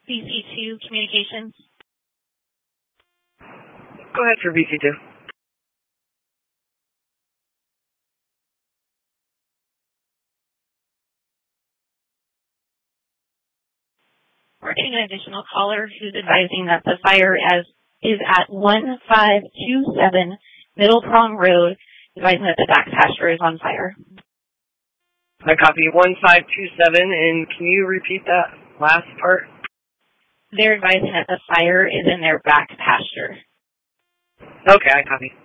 BC2 Communications. Go ahead for BC2. We're getting an additional caller who's advising that the fire is at 1527 Middle Prong Road, advising that the back pasture is on fire. I copy 1527, and can you repeat that last part? They're advising that the fire is in their back pasture. Okay, I copy.